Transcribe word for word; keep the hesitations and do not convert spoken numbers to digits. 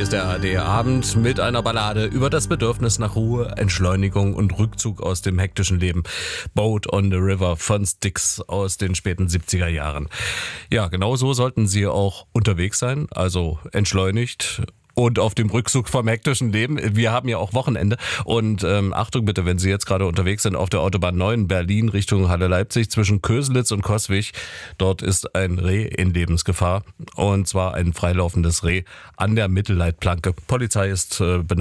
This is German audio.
Hier ist der A R D-Abend mit einer Ballade über das Bedürfnis nach Ruhe, Entschleunigung und Rückzug aus dem hektischen Leben. Boat on the River von Styx aus den späten siebziger Jahren. Ja, genau so sollten Sie auch unterwegs sein, also entschleunigt und auf dem Rückzug vom hektischen Leben. Wir haben ja auch Wochenende und ähm, Achtung bitte, wenn Sie jetzt gerade unterwegs sind auf der Autobahn neun Berlin Richtung Halle Leipzig zwischen Köselitz und Coswig. Dort ist ein Reh in Lebensgefahr und zwar ein freilaufendes Reh an der Mittelleitplanke. Polizei ist äh, benannt.